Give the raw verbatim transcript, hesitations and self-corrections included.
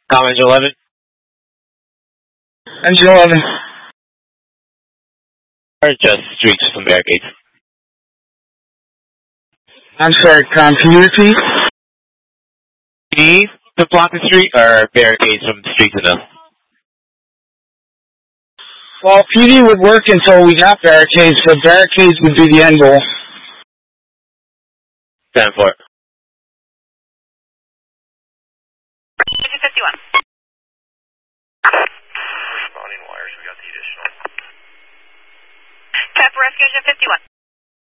Comm Engine eleven. Engine eleven. Or just streets with some barricades. I'm sorry, Con, can you repeat? Need to block the street or barricades from the street to them? Well, P D would work until we got barricades, so barricades would be the end goal. Stand for it. Engine fifty-one. Responding wires, we got the additional. Tap rescue engine fifty-one.